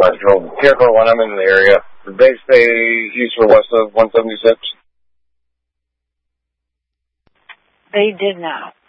Careful when I'm in the area. Did they stay east or west of 176? They did not.